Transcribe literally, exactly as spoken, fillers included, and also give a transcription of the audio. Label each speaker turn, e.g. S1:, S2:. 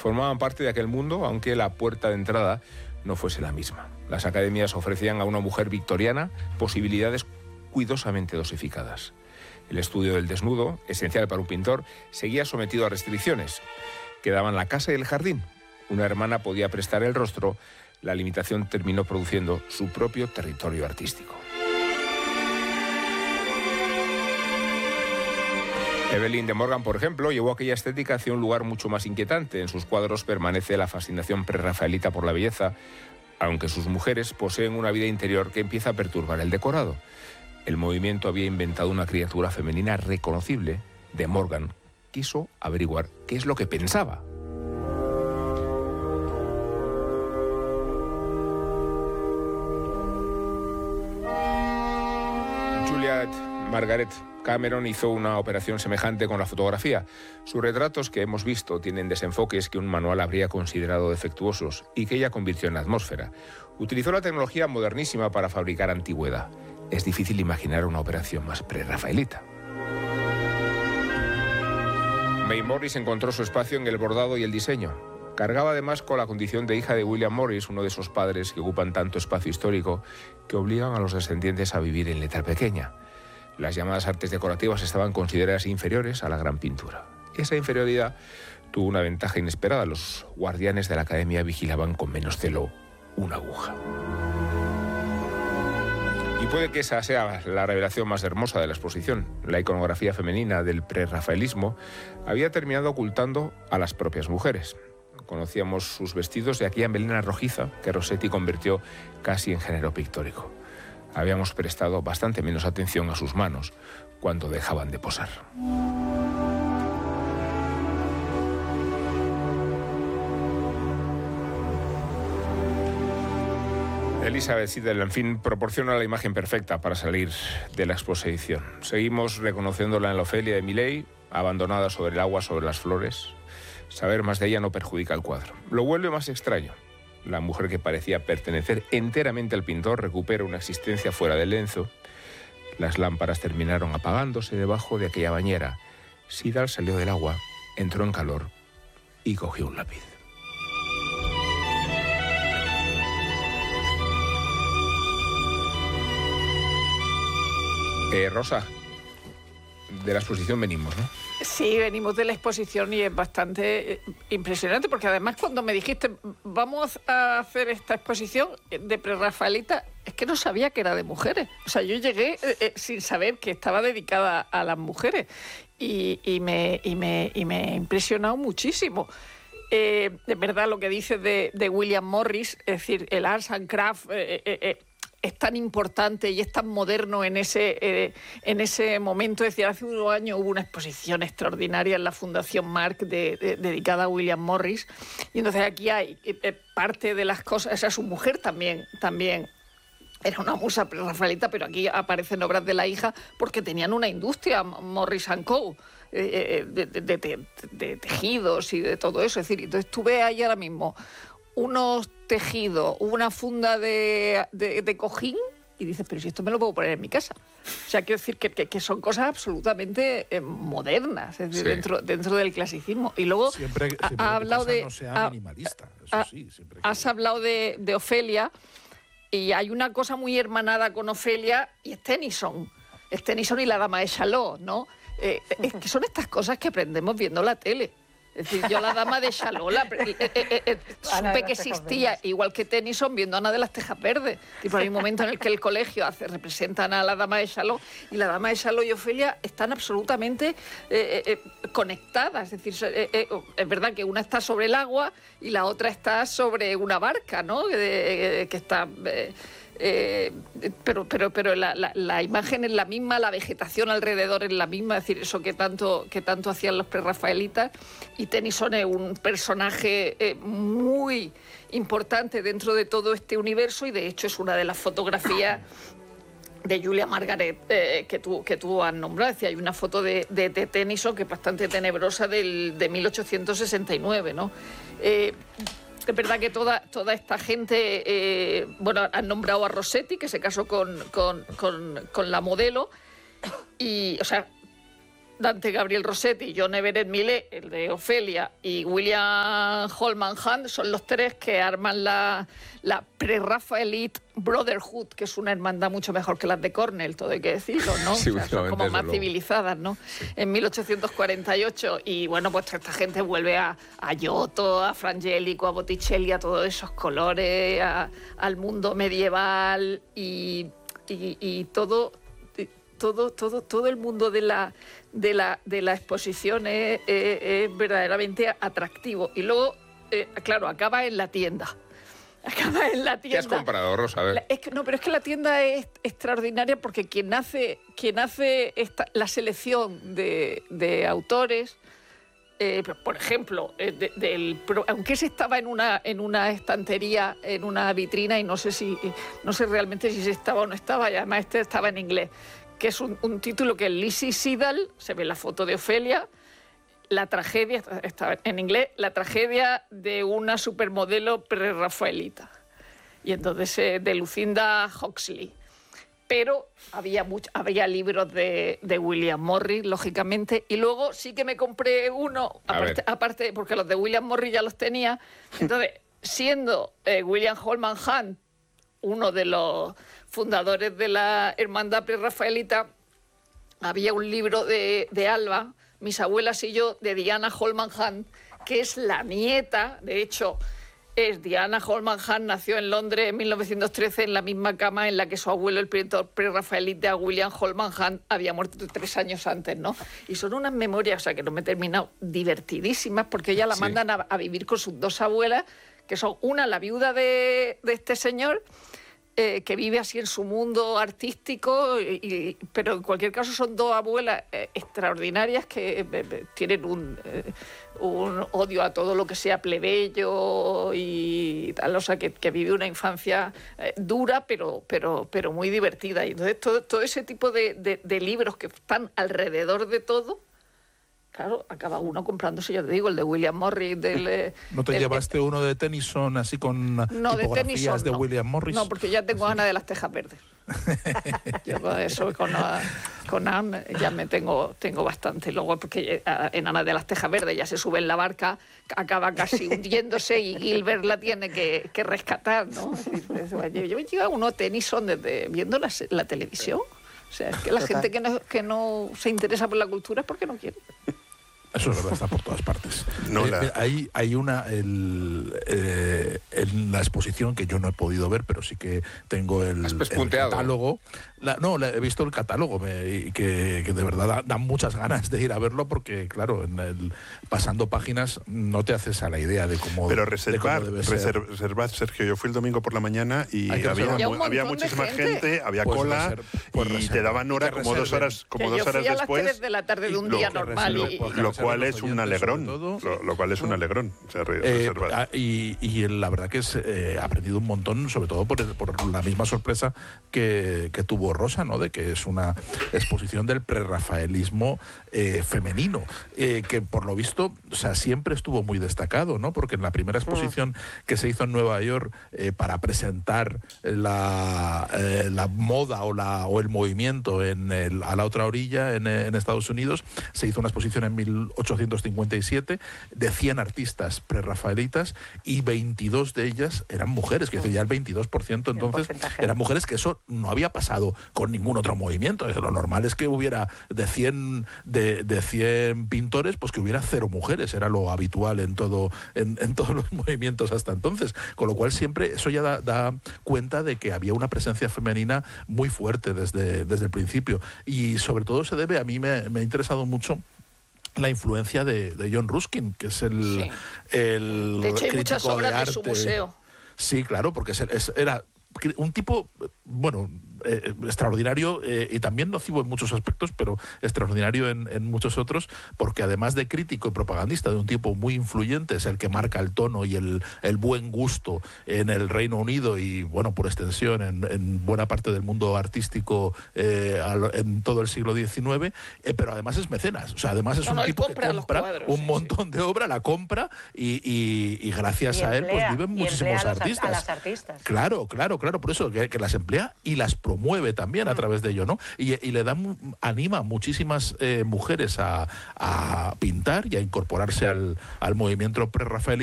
S1: Formaban parte de aquel mundo, aunque la puerta de entrada no fuese la misma. Las academias ofrecían a una mujer victoriana posibilidades cuidadosamente dosificadas. El estudio del desnudo, esencial para un pintor, seguía sometido a restricciones. Quedaban la casa y el jardín. Una hermana podía prestar el rostro. La limitación terminó produciendo su propio territorio artístico. Evelyn de Morgan, por ejemplo, llevó aquella estética hacia un lugar mucho más inquietante. En sus cuadros permanece la fascinación prerrafaelita por la belleza, aunque sus mujeres poseen una vida interior que empieza a perturbar el decorado. El movimiento había inventado una criatura femenina reconocible. De Morgan quiso averiguar qué es lo que pensaba. Juliet Margaret Cameron hizo una operación semejante con la fotografía. Sus retratos que hemos visto tienen desenfoques que un manual habría considerado defectuosos y que ella convirtió en atmósfera. Utilizó la tecnología modernísima para fabricar antigüedad. Es difícil imaginar una operación más prerrafaelita. May Morris encontró su espacio en el bordado y el diseño. Cargaba además con la condición de hija de William Morris, uno de esos padres que ocupan tanto espacio histórico que obligan a los descendientes a vivir en letra pequeña. Las llamadas artes decorativas estaban consideradas inferiores a la gran pintura. Esa inferioridad tuvo una ventaja inesperada. Los guardianes de la academia vigilaban con menos celo una aguja. Y puede que esa sea la revelación más hermosa de la exposición. La iconografía femenina del prerrafaelismo había terminado ocultando a las propias mujeres. Conocíamos sus vestidos de aquella melena rojiza que Rossetti convirtió casi en género pictórico. Habíamos prestado bastante menos atención a sus manos cuando dejaban de posar. Elizabeth Siddell, en fin, proporciona la imagen perfecta para salir de la exposición. Seguimos reconociéndola en la Ofelia de Millet, abandonada sobre el agua, sobre las flores. Saber más de ella no perjudica el cuadro. Lo vuelve más extraño. La mujer que parecía pertenecer enteramente al pintor recupera una existencia fuera del lienzo. Las lámparas terminaron apagándose debajo de aquella bañera. Siddell salió del agua, entró en calor y cogió un lápiz. Eh, Rosa, de la exposición venimos, ¿no?
S2: Sí, venimos de la exposición y es bastante impresionante porque además cuando me dijiste vamos a hacer esta exposición de prerrafaelita, es que no sabía que era de mujeres. O sea, yo llegué eh, sin saber que estaba dedicada a las mujeres y, y, me, y, me, y me ha impresionado muchísimo. Eh, de verdad lo que dices de, de William Morris, es decir, el arts and craft... Eh, eh, eh, es tan importante y es tan moderno en ese, eh, en ese momento. Es decir, hace unos años hubo una exposición extraordinaria en la Fundación Marc de, de, dedicada a William Morris. Y entonces aquí hay eh, parte de las cosas... O sea, su mujer también, también era una musa prerrafaelita, pero aquí aparecen obras de la hija porque tenían una industria, Morris and Co., eh, de, de, de, de, de tejidos y de todo eso. Es decir, entonces tú ves ahí ahora mismo unos tejidos, una funda de, de, de cojín y dices, pero si esto me lo puedo poner en mi casa. O sea, quiero decir que, que, que son cosas absolutamente eh, modernas, es decir, sí. dentro, dentro del clasicismo. Y luego
S3: siempre, siempre
S2: ha, ha hablado de...
S3: No sea minimalista, eso
S2: ha,
S3: sí, siempre que...
S2: Has hablado de, de Ofelia y hay una cosa muy hermanada con Ofelia y es Tennyson. Es Tennyson y la dama de Chalot, ¿no? Eh, es que son estas cosas que aprendemos viendo la tele. Es decir, yo la dama de Chalot la, eh, eh, eh, supe que existía, igual que Tennyson viendo Ana de las Tejas Verdes. Tipo, hay un momento en el que el colegio hace, representan a la dama de Chalot y la dama de Chalot y Ofelia están absolutamente eh, eh, conectadas. Es decir, eh, eh, es verdad que una está sobre el agua y la otra está sobre una barca, ¿no? Eh, que está... Eh, Eh, pero pero pero la, la, la imagen es la misma, la vegetación alrededor es la misma, es decir, eso que tanto que tanto hacían los prerrafaelitas. Y Tennyson es un personaje eh, muy importante dentro de todo este universo y de hecho es una de las fotografías de Julia Margaret eh, que, tú, que tú has nombrado. Es decir, hay una foto de, de, de Tennyson que es bastante tenebrosa del, de mil ochocientos sesenta y nueve, ¿no? Eh, Es verdad que toda, toda esta gente, eh, bueno, han nombrado a Rossetti, que se casó con, con, con, con la modelo, y, o sea, Dante Gabriel Rossetti, John Everett Millais, el de Ofelia, y William Holman Hunt son los tres que arman la, la pre-Raphaelite Brotherhood, que es una hermandad mucho mejor que las de Cornell, todo hay que decirlo, ¿no?
S1: Sí,
S2: o sea, son como más
S1: luego.
S2: civilizadas, ¿no? Sí. En mil ochocientos cuarenta y ocho, y bueno, pues esta gente vuelve a, a Giotto, a Frangélico, a Botticelli, a todos esos colores, a, al mundo medieval y, y, y todo... Todo, todo, todo el mundo de la, de la, de la exposición es, es, es verdaderamente atractivo. Y luego, eh, claro, acaba en la tienda. Acaba en la tienda.
S1: ¿Qué has comprado, Rosa? A ver.
S2: La, es que, no, pero es que la tienda es extraordinaria porque quien hace, quien hace esta, la selección de, de autores, eh, por ejemplo, eh, de, del, aunque ese estaba en una, en una estantería, en una vitrina, y no sé si, no sé realmente si se estaba o no estaba, y además este estaba en inglés, que es un, un título que es Lizzie Siddal, se ve la foto de Ofelia, la tragedia, está en inglés, la tragedia de una supermodelo pre-rafaelita. Y entonces eh, de Lucinda Huxley. Pero había, mucho, había libros de, de William Morris, lógicamente, y luego sí que me compré uno, aparte, aparte porque los de William Morris ya los tenía. Entonces, siendo eh, William Holman Hunt uno de los fundadores de la Hermandad Pre-Rafaelita, había un libro de, de Alba, Mis abuelas y yo, de Diana Holman Hunt, que es la nieta, de hecho, es Diana Holman Hunt, nació en Londres en mil novecientos trece en la misma cama en la que su abuelo, el pintor pre-rafaelita William Holman Hunt, había muerto tres años antes, ¿no? Y son unas memorias, o sea, que no me he terminado, divertidísimas, porque ella la sí. mandan a, a vivir con sus dos abuelas, que son una, la viuda de, de este señor, eh, que vive así en su mundo artístico, y, y, pero en cualquier caso son dos abuelas eh, extraordinarias que eh, eh, tienen un, eh, un odio a todo lo que sea plebeyo y tal, o sea, que, que vive una infancia eh, dura, pero, pero, pero muy divertida. Y entonces todo, todo ese tipo de, de, de libros que están alrededor de todo, claro, acaba uno comprándose, ya te digo, el de William Morris. Del,
S3: ¿No te
S2: del,
S3: llevaste uno de Tennyson así con
S2: no,
S3: tipografías
S2: de, Tennyson,
S3: de
S2: no.
S3: William Morris?
S2: No, porque ya tengo Ana de las Tejas Verdes. Yo con eso, con, con Ana, ya me tengo, tengo bastante. Luego, porque en Ana de las Tejas Verdes ya se sube en la barca, acaba casi hundiéndose y Gilbert la tiene que, que rescatar, ¿no? Yo me llevo uno Tennyson desde viendo la, la televisión. O sea, es que la Total. gente que no, que no se interesa por la cultura es porque no quiere.
S3: Eso es verdad, está por todas partes.
S4: No,
S3: eh,
S4: la...
S3: hay, hay una el, eh, en la exposición que yo no he podido ver, pero sí que tengo el, el catálogo. La, no, la, he visto el catálogo me, y que, que de verdad da, da muchas ganas de ir a verlo porque, claro, en el, pasando páginas no te haces a la idea de cómo
S4: Pero reservar,
S3: de cómo debe ser.
S4: reservar, Sergio, yo fui el domingo por la mañana y había,
S2: había,
S4: había muchísima gente. gente, había
S3: pues
S4: cola
S3: reserv, pues
S4: y
S3: reserva,
S4: te daban hora como dos horas, como dos horas
S2: después.
S4: después.
S2: Yo fui a las tres de la tarde de un día
S4: lo,
S2: normal.
S4: Lo,
S2: y,
S4: lo, lo cual es un alegrón. Lo, lo cual es un alegrón. O sea,
S3: eh, y, y la verdad que es, eh, he aprendido un montón, sobre todo por, por la misma sorpresa que, que tuvo Rosa, ¿no? De que es una exposición del prerrafaelismo eh, femenino, eh, que por lo visto, o sea, siempre estuvo muy destacado, ¿no? Porque en la primera exposición que se hizo en Nueva York eh, para presentar la, eh, la moda o, la, o el movimiento en el, a la otra orilla, en, en Estados Unidos, se hizo una exposición en mil ochocientos cincuenta y siete de cien artistas prerrafaelitas y veintidós de ellas eran mujeres, que ya el veintidós por ciento entonces eran mujeres, que eso no había pasado con ningún otro movimiento. Lo normal es que hubiera de cien, de, de cien pintores, pues que hubiera cero mujeres, era lo habitual en, todo, en, en todos los movimientos hasta entonces, con lo cual siempre eso ya da, da cuenta de que había una presencia femenina muy fuerte desde, desde el principio, y sobre todo se debe, a mí me, me ha interesado mucho la influencia de, de John Ruskin, que es el,
S2: sí.
S3: el
S2: de hecho hay muchas obras
S3: de, arte.
S2: de su museo.
S3: Sí, claro, porque es, es, era un tipo, bueno, eh, extraordinario eh, y también nocivo en muchos aspectos, pero extraordinario en, en muchos otros, porque además de crítico y propagandista, de un tipo muy influyente, es el que marca el tono y el, el buen gusto en el Reino Unido y, bueno, por extensión, en, en buena parte del mundo artístico eh, en todo el siglo diecinueve, eh, pero además es mecenas, o sea, además es
S2: no,
S3: un
S2: no,
S3: tipo que compra
S2: cuadros,
S3: un
S2: sí,
S3: montón
S2: sí.
S3: de obra, la compra y, y, y gracias
S5: y
S3: a
S5: emplea,
S3: él pues viven
S5: y
S3: muchísimos
S5: a los,
S3: artistas.
S5: a las artistas.
S3: Claro, claro, claro. claro, por eso que, que las emplea y las promueve también a través de ello, ¿no? Y, y le da, anima a muchísimas eh, mujeres a, a pintar y a incorporarse al, al movimiento prerrafaelista